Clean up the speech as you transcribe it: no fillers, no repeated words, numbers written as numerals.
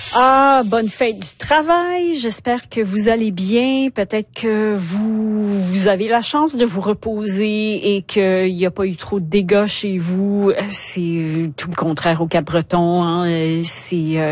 Ah, bonne fête du travail. J'espère que vous allez bien. Peut-être que vous avez la chance de vous reposer et qu'il n'y a pas eu trop de dégâts chez vous. C'est tout le contraire au Cap-Breton. Hein. C'est